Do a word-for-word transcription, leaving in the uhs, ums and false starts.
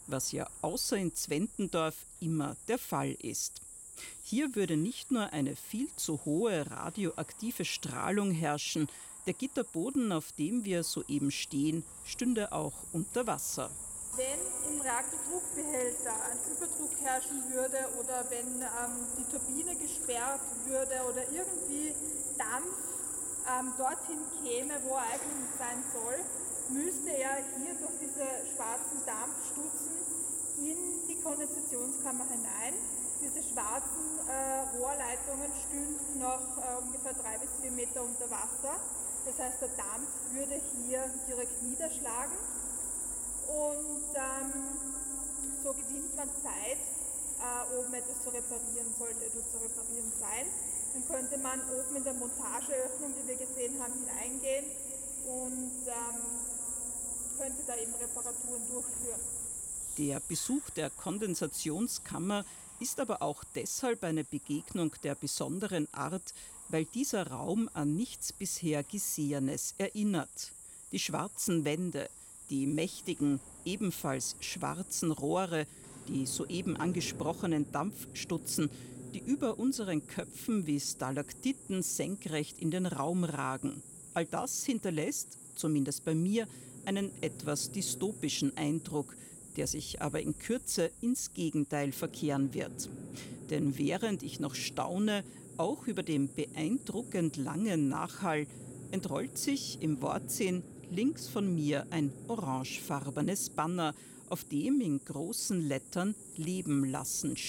was ja außer in Zwentendorf immer der Fall ist. Hier würde nicht nur eine viel zu hohe radioaktive Strahlung herrschen, der Gitterboden, auf dem wir soeben stehen, stünde auch unter Wasser. Wenn im Reaktordruckbehälter ein Überdruck herrschen würde oder wenn ähm, die Turbine gesperrt würde oder irgendwie Dampf ähm, dorthin käme, wo er eigentlich sein soll, müsste er hier durch diese schwarzen Dampfstutzen in die Kondensationskammer hinein. Diese schwarzen äh, Rohrleitungen stünden noch äh, ungefähr drei bis vier Meter unter Wasser. Das heißt, der Dampf würde hier direkt niederschlagen. Und ähm, so gewinnt man Zeit, äh, oben etwas zu reparieren, sollte etwas zu reparieren sein. Dann könnte man oben in der Montageöffnung, die wir gesehen haben, hineingehen und ähm, könnte da eben Reparaturen durchführen. Der Besuch der Kondensationskammer ist aber auch deshalb eine Begegnung der besonderen Art, weil dieser Raum an nichts bisher Gesehenes erinnert. Die schwarzen Wände, die mächtigen, ebenfalls schwarzen Rohre, die soeben angesprochenen Dampfstutzen, die über unseren Köpfen wie Stalaktiten senkrecht in den Raum ragen. All das hinterlässt, zumindest bei mir, einen etwas dystopischen Eindruck, der sich aber in Kürze ins Gegenteil verkehren wird. Denn während ich noch staune, auch über den beeindruckend langen Nachhall, entrollt sich im Wortsinn links von mir ein orangefarbenes Banner, auf dem in großen Lettern Leben lassen